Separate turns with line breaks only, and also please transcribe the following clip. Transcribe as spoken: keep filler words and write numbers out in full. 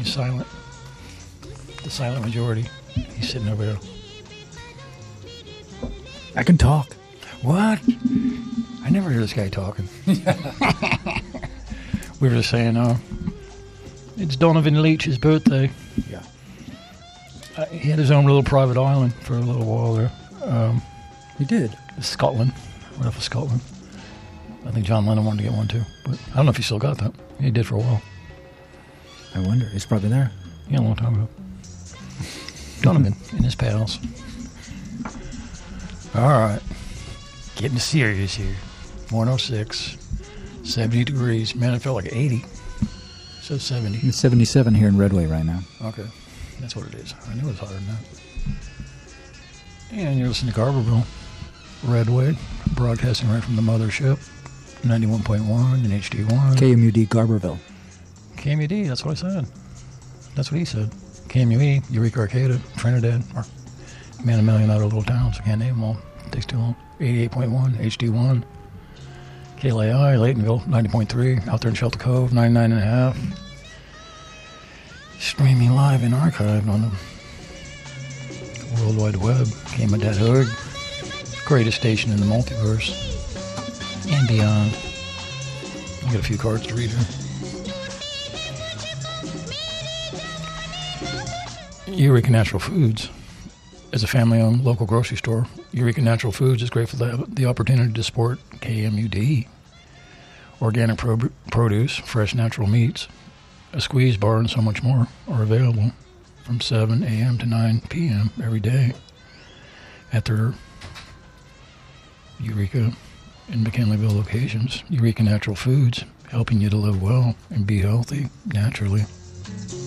He's silent. The silent majority. He's sitting over there.
I can talk.
What? I never hear this guy talking. We were just saying, uh, it's Donovan Leitch's birthday.
Yeah.
Uh, he had his own little private island for a little while there. Um,
He did.
Scotland, right off of Scotland. I think John Lennon wanted to get one too, but I don't know if he still got that. He did for a while.
I wonder. He's probably there.
Yeah, a long time ago. Donovan and his pals. All right. Getting serious here. one oh six. seventy degrees. Man, it felt like eighty. It says seventy.
It's seventy-seven here in Redway right now.
Okay. That's what it is. I knew it was hotter than that. And you're listening to Garberville. Redway. Broadcasting right from the mothership. ninety-one point one and H D one.
K M U D Garberville.
K M U D, that's what I said. That's what he said. K M U E, Eureka Arcata, Trinidad, or man, a million other little towns. I can't name them all. It takes too long. eighty-eight point one, H D one. K L A I, Laytonville, ninety point three. Out there in Shelter Cove, ninety-nine and a half. Streaming live and archived on the World Wide Web. Came at that hood. Greatest station in the multiverse. And beyond. I got a few cards to read here. Eureka Natural Foods is a family-owned local grocery store. Eureka Natural Foods is grateful to have the opportunity to support K M U D. Organic pro- produce, fresh natural meats, a squeeze bar, and so much more are available from seven a.m. to nine p.m. every day at their Eureka and McKinleyville locations. Eureka Natural Foods, helping you to live well and be healthy naturally.